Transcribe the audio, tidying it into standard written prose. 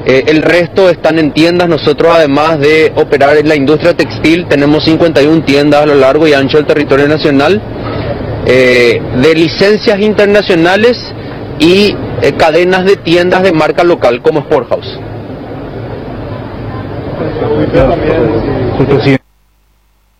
El resto están en tiendas. Nosotros, además de operar en la industria textil, tenemos 51 tiendas a lo largo y ancho del territorio nacional, de licencias internacionales y cadenas de tiendas de marca local como Sport House.